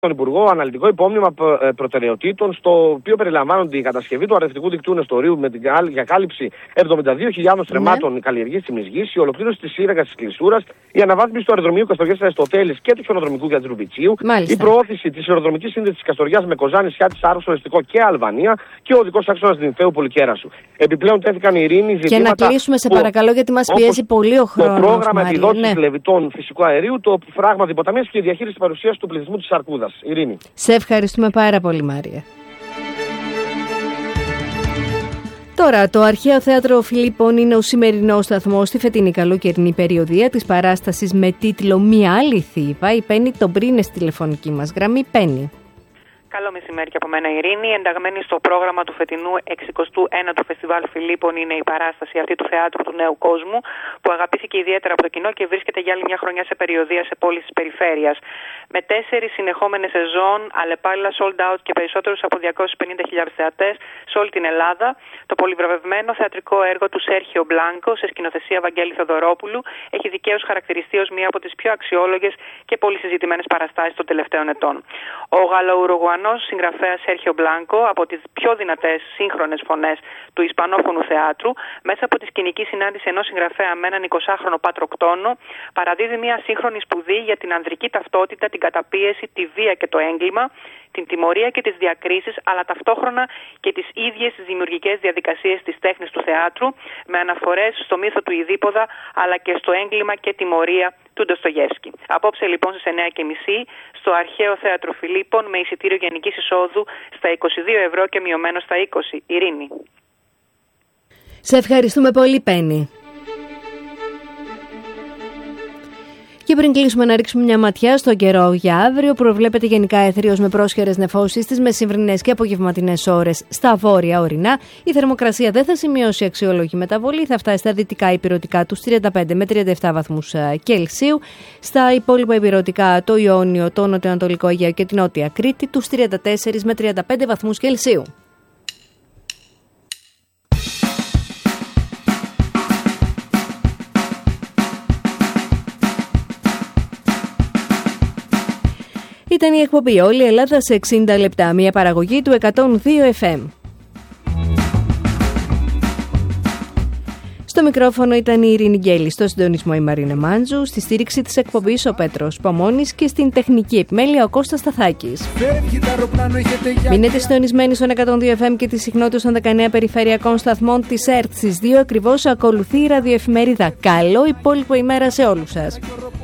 τον Υπουργό αναλυτικό υπόμνημα προτεραιοτήτων, στο οποίο περιλαμβάνονται η κατασκευή του αρευτικού δικτύου Νεστορίου για κάλυψη 72.000 στρεμμάτων καλλιεργήσιμης γης, η ολοκλήρωση της σύραγγας της Κλεισούρας, η αναβάθμιση του αεροδρομίου Καστοριάς Αριστοτέλης και του χιονοδρομικού Γιατρού Βιτσίου, η προώθηση της αεροδρομικής σύνδεσης της Καστοριάς με Κοζάνη, Σιάτης, Άρος, Οριστικό και Αλβανία και ο οδικός άξονας Νυμφαίου Πολυκέρασου. Επιπλέον τέθηκαν ειρήνη ζητήματα. Και να κλείσουμε, σε παρακαλώ, γιατί μας πιέζει πολύ ο χρόνος. Το πρόγραμμα επιδότησης λεβιτών φυσικού αερίου, το φράγμα υποταμείας και η διαχείριση παρουσίας του πληθυσμού της Αρκούδας. Ειρήνη. Σε ευχαριστούμε πάρα πολύ, Μάρια. Τώρα, το Αρχαίο Θέατρο Φιλίππων είναι ο σημερινός σταθμός στη φετινή καλοκαιρινή περιοδία της παράστασης με τίτλο «Μια άλλη Θήβα». Η Πέννη τον πρίνε στη τηλεφωνική μας γραμμή. Πέννη. Καλό μεσημέρι και από μένα, Ειρήνη. Ενταγμένη στο πρόγραμμα του φετινού 61ου Φεστιβάλ Φιλίππων είναι η παράσταση αυτή του Θεάτρου του Νέου Κόσμου, που αγαπήθηκε ιδιαίτερα από το κοινό και βρίσκεται για άλλη μια χρονιά σε περιοδία σε πόλεις της περιφέρειας. Με 4 συνεχόμενες σεζόν, αλλεπάλληλα sold out και περισσότερους από 250.000 θεατές σε όλη την Ελλάδα, το πολυβραβευμένο θεατρικό έργο του Σέρχιο Μπλάνκο, σε σκηνοθεσία Βαγγέλη Θεοδωρόπουλου, έχει δικαίως χαρακτηριστεί ως μία από τις πιο αξιόλογες και πολύ συζητημένες παραστάσεις των τελευταίων ετών. Ο Γαλλο-Ουρουγουανός συγγραφέας Σέρχιο Μπλάνκο, από τις πιο δυνατές σύγχρονες φωνές του ισπανόφωνου θεάτρου, μέσα από τη σκηνική συνάντηση ενός συγγραφέα με έναν 20χρονο πατροκτόνο, παραδίδει μια σύγχρονη σπουδή για την ανδρική ταυτότητα, την καταπίεση, τη βία και το έγκλημα, την τιμωρία και τις διακρίσεις, αλλά ταυτόχρονα και τις ίδιες τις δημιουργικές διαδικασίες της τέχνης του θεάτρου, με αναφορές στο μύθο του Ιδίπποδα, αλλά και στο έγκλημα και τιμωρία του Ντοστογεύσκη. Απόψε λοιπόν στις 9:30 στο Αρχαίο Θέατρο Φιλίππων, με εισιτήριο γενικής εισόδου στα 22€ και μειωμένο στα 20. Ειρήνη. Σε ευχαριστούμε πολύ, Πέννη. Και πριν κλείσουμε, να ρίξουμε μια ματιά στον καιρό για αύριο. Προβλέπεται γενικά έθριος με πρόσχερες νεφώσεις στις μεσημβρινές και απογευματινές ώρες στα βόρεια ορεινά. Η θερμοκρασία δεν θα σημειώσει αξιόλογη μεταβολή, θα φτάσει στα δυτικά υπηρετικά τους 35 με 37 βαθμούς Κελσίου. Στα υπόλοιπα υπηρετικά, το Ιόνιο, το Νοτιοανατολικό Αιγαίο και την Νότια Κρήτη, τους 34 με 35 βαθμούς Κελσίου. Ήταν η εκπομπή «Όλη η Ελλάδα σε 60 λεπτά», μια παραγωγή του 102 FM. Στο μικρόφωνο ήταν η Ειρήνη Γκέλη, στο συντονισμό η Μαρίνα Μάντζου, στη στήριξη της εκπομπής ο Πέτρος Παμώνης και στην τεχνική επιμέλεια ο Κώστας Σταθάκης. Μείνετε συντονισμένοι στον 102 FM και τις συχνότητες των 19 περιφερειακών σταθμών της ΕΡΤ. Στις 2 ακριβώς ακολουθεί η ραδιοεφημερίδα. Καλό υπόλοιπο ημέρα σε όλους σας.